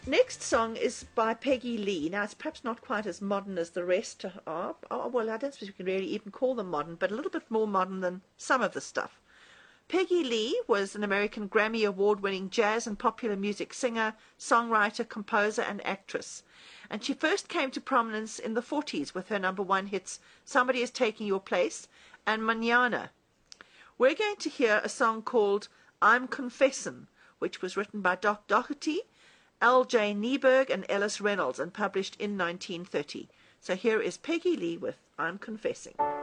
Next song is by Peggy Lee. Now, it's perhaps not quite as modern as the rest are. Oh, well, I don't suppose we can really even call them modern, but a little bit more modern than some of the stuff. Peggy Lee was an American Grammy Award-winning jazz and popular music singer, songwriter, composer, and actress. And she first came to prominence in the 40s with her number one hits, Somebody Is Taking Your Place and Mañana. We're going to hear a song called I'm Confessin', which was written by Doc Doherty, L.J. Nieberg, and Ellis Reynolds, and published in 1930. So here is Peggy Lee with I'm Confessing.